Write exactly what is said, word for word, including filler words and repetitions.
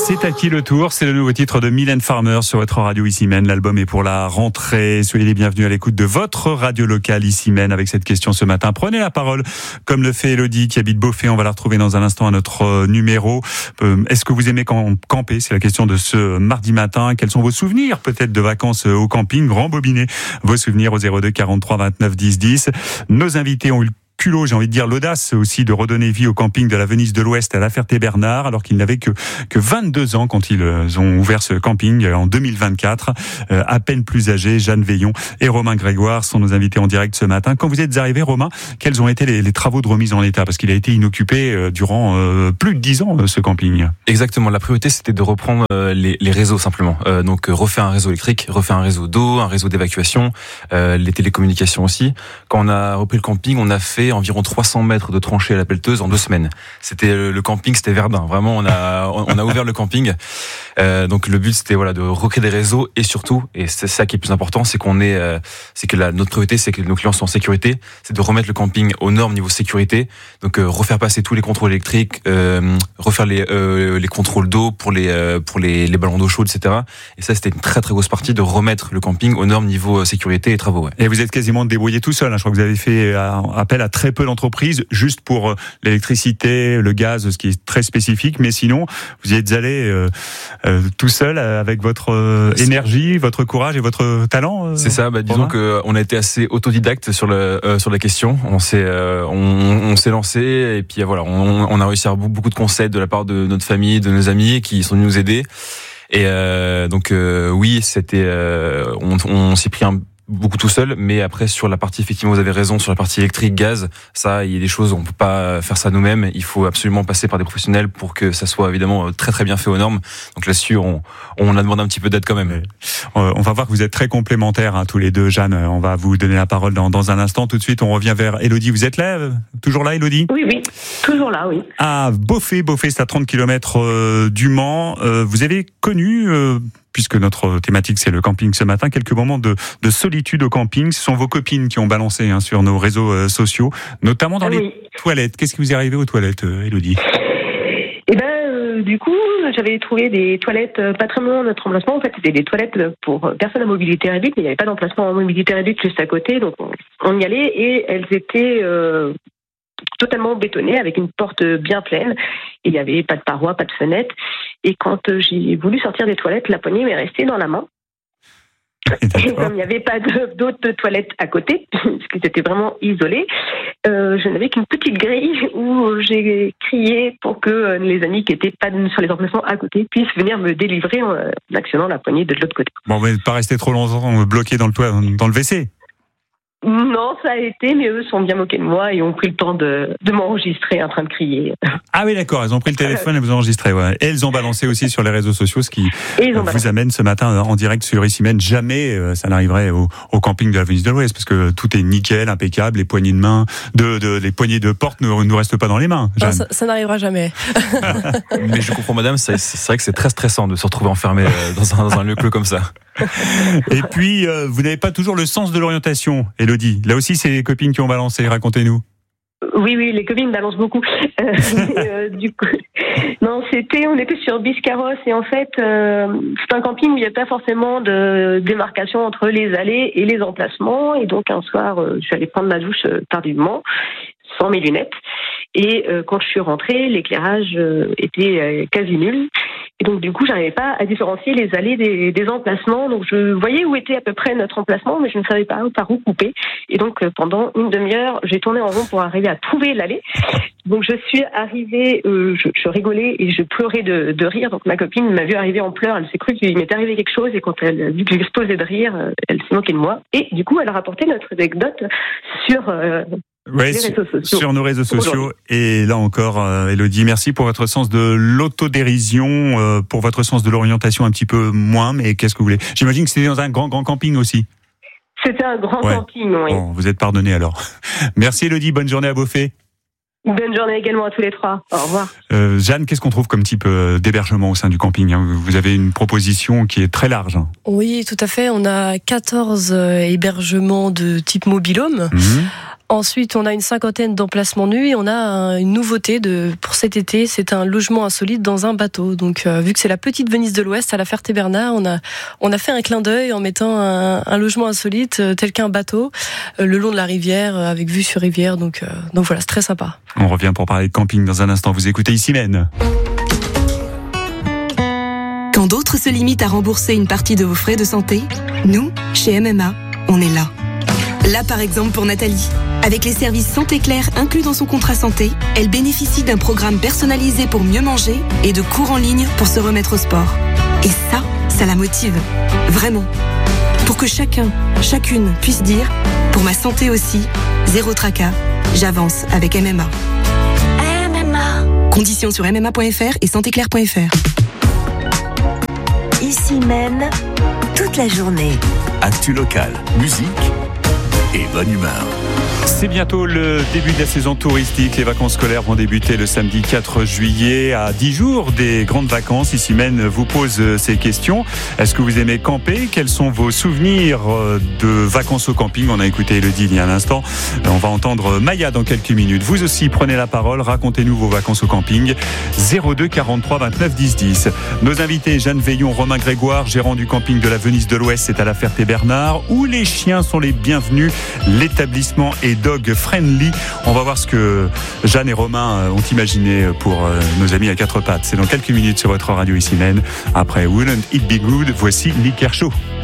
C'est à qui le tour? C'est le nouveau titre de Mylène Farmer sur votre radio ici Maine. L'album est pour la rentrée. Soyez les bienvenus à l'écoute de votre radio locale ici Maine avec cette question ce matin. Prenez la parole comme le fait Elodie qui habite Beaufay. On va la retrouver dans un instant à notre numéro. Euh, est-ce que vous aimez camper? C'est la question de ce mardi matin. Quels sont vos souvenirs peut-être de vacances au camping? Rembobinez vos souvenirs au zéro deux quarante-trois vingt-neuf dix dix. Nos invités ont eu le culot, j'ai envie de dire l'audace aussi de redonner vie au camping de la Venise de l'Ouest à La Ferté-Bernard, alors qu'ils n'avaient que, que vingt-deux ans quand ils ont ouvert ce camping en deux mille vingt-quatre. Euh, à peine plus âgés, Jeanne Veillon et Romain Grégoire sont nos invités en direct ce matin. Quand vous êtes arrivés, Romain, quels ont été les, les travaux de remise en état? Parce qu'il a été inoccupé euh, durant euh, plus de dix ans, euh, ce camping. Exactement, la priorité c'était de reprendre euh, les, les réseaux simplement. Euh, donc euh, refaire un réseau électrique, refaire un réseau d'eau, un réseau d'évacuation, euh, les télécommunications aussi. Quand on a repris le camping, on a fait environ trois cents mètres de tranchée à la pelleteuse en deux semaines. C'était le camping, c'était Verdun. Vraiment, on a on a ouvert le camping. Euh, donc le but c'était voilà de recréer des réseaux et surtout, et c'est ça qui est le plus important, c'est qu'on est, euh, c'est que la, notre priorité, c'est que nos clients sont en sécurité. C'est de remettre le camping aux normes niveau sécurité. Donc euh, refaire passer tous les contrôles électriques, euh, refaire les euh, les contrôles d'eau pour les euh, pour les, les ballons d'eau chaude, et cetera. Et ça c'était une très très grosse partie de remettre le camping aux normes niveau sécurité et travaux. Ouais. Et vous êtes quasiment débrouillé tout seul. Hein. Je crois que vous avez fait appel à très peu d'entreprises, juste pour l'électricité, le gaz, ce qui est très spécifique. Mais sinon, vous y êtes allé euh, euh, tout seul avec votre euh, énergie, votre courage et votre talent. Euh, C'est ça. Bah, disons que on a été assez autodidacte sur le euh, sur la question. On s'est euh, on, on s'est lancé et puis voilà, on, on a réussi à avoir beaucoup de conseils de la part de notre famille, de nos amis qui sont venus nous aider. Et euh, donc euh, oui, c'était euh, on, on s'est pris un beaucoup tout seul, mais après sur la partie, effectivement vous avez raison, sur la partie électrique, gaz, ça il y a des choses, on peut pas faire ça nous-mêmes, il faut absolument passer par des professionnels pour que ça soit évidemment très très bien fait aux normes. Donc là-dessus on, on a demandé un petit peu d'aide quand même. Euh, on va voir que vous êtes très complémentaires hein, tous les deux. Jeanne, on va vous donner la parole dans, dans un instant. Tout de suite on revient vers Elodie. Vous êtes là, toujours là Elodie? Oui oui, toujours là oui. À Beaufay, Beaufay c'est à trente kilomètres euh, du Mans. Euh, vous avez connu euh, puisque notre thématique c'est le camping ce matin, quelques moments de, de solitude au camping. Ce sont vos copines qui ont balancé hein, sur nos réseaux euh, sociaux, notamment dans ah, les oui. toilettes. Qu'est-ce qui vous est arrivé aux toilettes, euh, Elodie? Eh ben, euh, du coup, j'avais trouvé des toilettes euh, pas très loin de notre emplacement. En fait, c'était des toilettes pour personnes à mobilité réduite, mais il n'y avait pas d'emplacement en mobilité réduite juste à côté, donc on, on y allait et elles étaient euh, totalement bétonnées avec une porte bien pleine. Il n'y avait pas de parois, pas de fenêtre. Et quand j'ai voulu sortir des toilettes, la poignée m'est restée dans la main. Et comme il n'y avait pas de, d'autres toilettes à côté, parce qu'ils étaient vraiment isolés, euh, je n'avais qu'une petite grille où j'ai crié pour que les amis qui n'étaient pas sur les emplacements à côté puissent venir me délivrer en actionnant la poignée de l'autre côté. Bon, vous n'êtes pas resté trop longtemps bloqué dans le toit, dans le W C? Non, ça a été, mais eux sont bien moqués de moi et ont pris le temps de, de m'enregistrer en train de crier. Ah oui, d'accord, elles ont pris le téléphone et vous enregistré, ouais. Et elles ont balancé aussi sur les réseaux sociaux, ce qui vous balancé. amène ce matin en direct sur Ici Maine. Jamais euh, ça n'arriverait au, au camping de la Venise de l'Ouest, parce que tout est nickel, impeccable, les poignées de main, de, de, les poignées de porte ne nous restent pas dans les mains. Non, ça, ça n'arrivera jamais. Mais je comprends, madame, c'est, c'est vrai que c'est très stressant de se retrouver enfermé dans un, dans un lieu clos comme ça. Et puis, euh, vous n'avez pas toujours le sens de l'orientation, Elodie. Là aussi, c'est les copines qui ont balancé. Racontez-nous. Oui, oui, les copines balancent beaucoup. Euh, mais, euh, du coup, non, c'était, on était sur Biscarrosse et en fait, euh, c'est un camping où il n'y a pas forcément de démarcation entre les allées et les emplacements. Et donc, un soir, euh, je suis allée prendre ma douche euh, tardivement, sans mes lunettes. Et euh, quand je suis rentrée, l'éclairage euh, était euh, quasi nul. Et donc, du coup, j'arrivais pas à différencier les allées des, des emplacements. Donc, je voyais où était à peu près notre emplacement, mais je ne savais pas par où couper. Et donc, pendant une demi-heure, j'ai tourné en rond pour arriver à trouver l'allée. Donc, je suis arrivée, euh, je, je rigolais et je pleurais de, de rire. Donc, ma copine m'a vu arriver en pleurs. Elle s'est cru qu'il m'était arrivé quelque chose. Et quand elle a vu que j'explosais de rire, elle s'est moquée de moi. Et du coup, elle a rapporté notre anecdote sur... Euh, Ouais, sur, sur nos réseaux sociaux. Et là encore, euh, Elodie, merci pour votre sens de l'autodérision, euh, pour votre sens de l'orientation un petit peu moins, mais qu'est-ce que vous voulez? J'imagine que c'était dans un grand, grand camping aussi. C'était un grand ouais. camping, oui. Bon, vous êtes pardonné alors. Merci Elodie, bonne journée à Beaufay. Bonne journée également à tous les trois. Au revoir. Euh, Jeanne, qu'est-ce qu'on trouve comme type d'hébergement au sein du camping ? Vous avez une proposition qui est très large. Oui, tout à fait. On a quatorze hébergements de type mobil-home. Mmh. Ensuite, on a une cinquantaine d'emplacements nus et on a une nouveauté de, pour cet été, c'est un logement insolite dans un bateau. Donc, euh, vu que c'est la petite Venise de l'Ouest à la Ferté-Bernard, on a, on a fait un clin d'œil en mettant un, un logement insolite euh, tel qu'un bateau euh, le long de la rivière euh, avec vue sur rivière. Donc, euh, donc voilà, c'est très sympa. On revient pour parler de camping dans un instant. Vous écoutez Isimène. Quand d'autres se limitent à rembourser une partie de vos frais de santé, nous, chez M M A, on est là. Là, par exemple, pour Nathalie. Avec les services Santé Claire inclus dans son contrat santé, elle bénéficie d'un programme personnalisé pour mieux manger et de cours en ligne pour se remettre au sport. Et ça, ça la motive. Vraiment. Pour que chacun, chacune puisse dire « Pour ma santé aussi, zéro tracas, j'avance avec M M A ». M M A. Conditions sur m m a point f r et santé claire point f r. Isimène, toute la journée. Actu locale, musique et bonne humeur. C'est bientôt le début de la saison touristique. Les vacances scolaires vont débuter le samedi quatre juillet à dix jours des grandes vacances. Isimène vous pose ces questions. Est-ce que vous aimez camper ? Quels sont vos souvenirs de vacances au camping ? On a écouté Elodie il y a un instant. On va entendre Maya dans quelques minutes. Vous aussi, prenez la parole. Racontez-nous vos vacances au camping. zéro deux quarante-trois vingt-neuf dix dix. Nos invités, Jeanne Veillon, Romain Grégoire, gérant du camping de la Venise de l'Ouest, c'est à la Ferté-Bernard, où les chiens sont les bienvenus. L'établissement est dog friendly. On va voir ce que Jeanne et Romain ont imaginé pour nos amis à quatre pattes. C'est dans quelques minutes sur votre radio Isimène. Après Wouldn't It Be Good, voici Lee Kershaw.